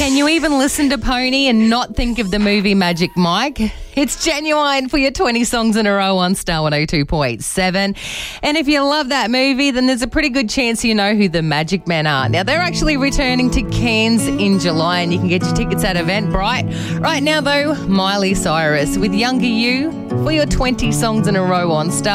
Can you even listen to Pony and not think of the movie Magic Mike? It's Genuine for your 20 songs in a row on Star 102.7. And if you love that movie, then there's a pretty good chance you know who the Magic Men are. Now, they're actually returning to Cairns in July, and you can get your tickets at Eventbrite. Right now, though, Miley Cyrus with Younger You for your 20 songs in a row on Star.